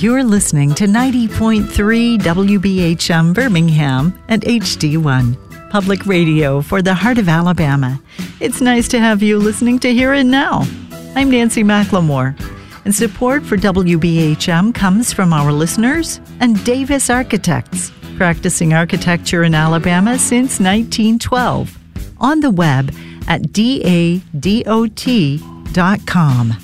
You're listening to 90.3 WBHM Birmingham and HD1, public radio for the heart of Alabama. It's nice to have you listening to Here and Now. I'm Nancy McLemore, and support for WBHM comes from our listeners and Davis Architects, practicing architecture in Alabama since 1912. On the web at dadot.com.